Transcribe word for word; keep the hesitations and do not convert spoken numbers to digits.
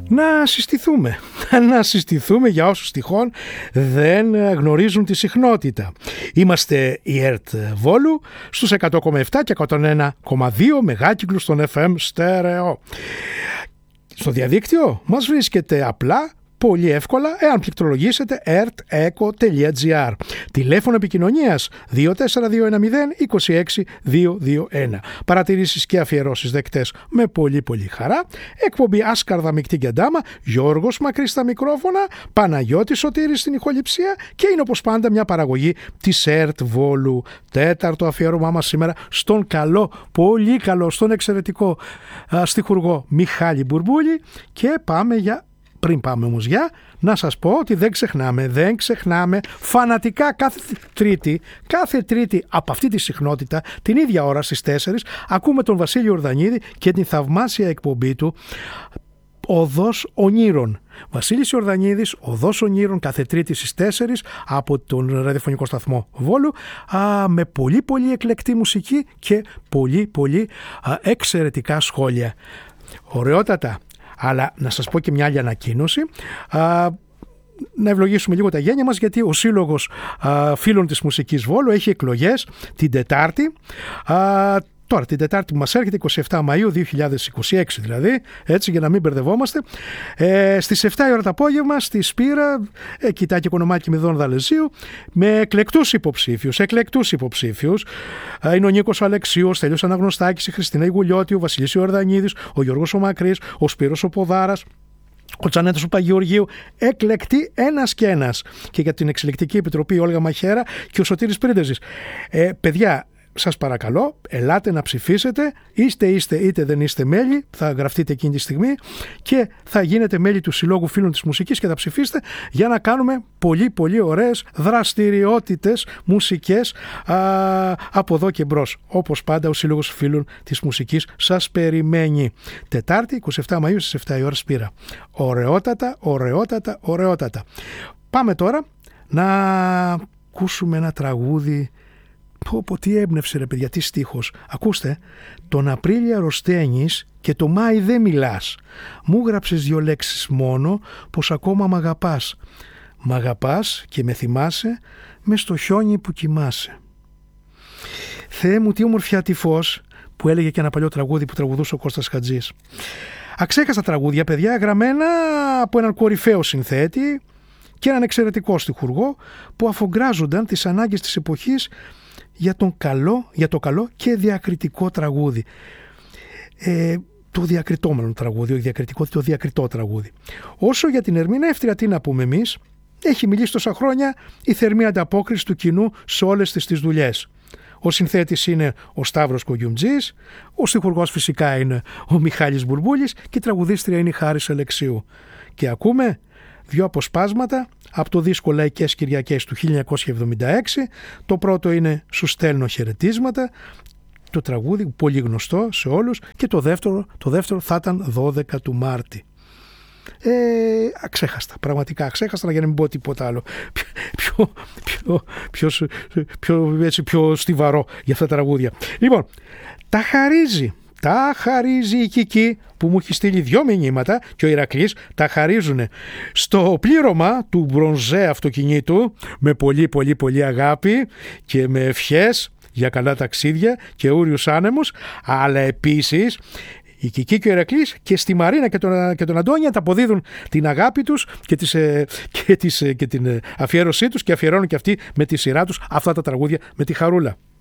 να συστηθούμε. Να συστηθούμε για όσους τυχόν δεν γνωρίζουν τη συχνότητα. Είμαστε η ΕΡΤ Βόλου στους εκατό κόμμα επτά και εκατόν ένα κόμμα δύο μεγάκυκλους στον εφ εμ στέρεο. Στο διαδίκτυο μας βρίσκεται απλά, πολύ εύκολα, εάν πληκτρολογήσετε ερτ εκο τελεία τζι άρ. Τηλέφωνο επικοινωνίας δύο τέσσερα δύο ένα μηδέν είκοσι έξι διακόσια είκοσι ένα. Παρατηρήσεις και αφιερώσεις δεκτές με πολύ πολύ χαρά. Εκπομπή Άσκαρδα Μικτή και Ντάμα, Γιώργος Μακρύς στα μικρόφωνα, Παναγιώτης Σωτήρης στην ηχοληψία και είναι όπως πάντα μια παραγωγή της ΕΡΤ Βόλου. Τέταρτο αφιέρωμά μας σήμερα στον καλό, πολύ καλό, στον εξαιρετικό α, στιχουργό Μιχάλη Μπουρμπούλη και πάμε για... Πριν πάμε όμως για να σας πω ότι δεν ξεχνάμε, δεν ξεχνάμε φανατικά κάθε Τρίτη, κάθε Τρίτη από αυτή τη συχνότητα, την ίδια ώρα στις τέσσερις, ακούμε τον Βασίλη Ορδανίδη και την θαυμάσια εκπομπή του Οδός Ονείρων. Βασίλης Ιορδανίδης, Οδός Ονείρων, κάθε Τρίτη στις τέσσερις από τον ραδιοφωνικό σταθμό Βόλου, α, με πολύ πολύ εκλεκτή μουσική και πολύ πολύ α, εξαιρετικά σχόλια. Ωραιότατα. Αλλά να σας πω και μια άλλη ανακοίνωση, α, να ευλογήσουμε λίγο τα γένια μας, γιατί ο Σύλλογος α, Φίλων της Μουσικής Βόλου έχει εκλογές την Τετάρτη, α, τώρα την Τετάρτη που μας έρχεται, εικοστή εβδόμη Μαΐου δύο χιλιάδες είκοσι έξι δηλαδή, έτσι για να μην μπερδευόμαστε, ε, στις επτά η ώρα το απόγευμα στη Σπύρα, ε, Κοιτάκη Κονομάκη Μηδών Δαλεζίου, με εκλεκτούς υποψήφιους, εκλεκτούς υποψήφιους, ε, είναι ο Νίκος Αλεξίου, ο Στέλιος Αναγνωστάκης, η Χριστίνα Ιγουλιώτη, ο Βασίλης Ιορδανίδης, ο Γιώργος ο Μακρύς, ο Σπύρος ο Ποδάρας, ο Τζανέτος του Παγιοργίου, εκλεκτοί ένας και ένας, και για την Εξελικτική Επιτροπή η Όλγα Μαχέρα και ο Σωτήρης Πρίντεζης. Ε, παιδιά, σας παρακαλώ, ελάτε να ψηφίσετε, είστε είστε είτε δεν είστε μέλη, θα γραφτείτε εκείνη τη στιγμή και θα γίνετε μέλη του Συλλόγου Φίλων της Μουσικής και θα ψηφίσετε για να κάνουμε πολύ πολύ ωραίες δραστηριότητες μουσικές α, από εδώ και μπρος. Όπως πάντα ο Σύλλογος Φίλων της Μουσικής σας περιμένει. Τετάρτη, εικοστή εβδόμη Μαΐου στις επτά η ώρα Σπύρα. Ωραιότατα, ωραιότατα, ωραιότατα. Πάμε τώρα να ακούσουμε ένα τραγούδι. Πω πω τι έμπνευσε ρε παιδιά, τι στίχος. Ακούστε, τον Απρίλιο αρρωσταίνεις και το Μάη δεν μιλάς. Μου γράψες δυο λέξεις μόνο, πως ακόμα μ' αγαπάς. Μ' αγαπάς και με θυμάσαι μες στο χιόνι που κοιμάσαι. Θεέ μου τι ομορφιά τη φως, που έλεγε και ένα παλιό τραγούδι που τραγουδούσε ο Κώστας Χατζής. Αξέχαστα τραγούδια παιδιά, γραμμένα από έναν κορυφαίο συνθέτη και έναν εξαιρετικό στιχουργό που αφογκράζονταν τις ανάγκες της εποχής για, τον καλό, για το καλό και διακριτικό τραγούδι. Ε, το διακριτόμενο τραγούδι, όχι διακριτικό, το διακριτό τραγούδι. Όσο για την ερμηνεύτρια, τι να πούμε εμείς, έχει μιλήσει τόσα χρόνια η θερμή ανταπόκριση του κοινού σε όλες τις, τις δουλειές. Ο συνθέτης είναι ο Σταύρος Κογιουμτζής, ο στιχουργός φυσικά είναι ο Μιχάλης Μπουρμπούλης και η τραγουδίστρια είναι η Χάρης Αλεξίου. Και ακούμε δύο αποσπάσματα από το δίσκο Λαϊκές Κυριακές του χίλια εννιακόσια εβδομήντα έξι. Το πρώτο είναι «Σου στέλνω χαιρετίσματα», το τραγούδι πολύ γνωστό σε όλους, και το δεύτερο, το δεύτερο θα ήταν δώδεκα του Μάρτη. Ε, αξέχαστα, πραγματικά αξέχαστα, για να μην πω τίποτα άλλο πιο, πιο, πιο, πιο, έτσι, πιο στιβαρό για αυτά τα τραγούδια. Λοιπόν, τα χαρίζει Τα χαρίζει η Κική που μου έχει στείλει δυο μηνύματα και ο Ηρακλής τα χαρίζουν στο πλήρωμα του μπρονζέ αυτοκινήτου με πολύ πολύ πολύ αγάπη και με ευχές για καλά ταξίδια και ούριους άνεμους, αλλά επίσης η Κική και ο Ηρακλής και στη Μαρίνα και τον, και τον Αντώνια τα αποδίδουν την αγάπη τους και, τις, και, τις, και την αφιέρωσή τους και αφιερώνουν και αυτοί με τη σειρά τους αυτά τα τραγούδια με τη χαρούλα.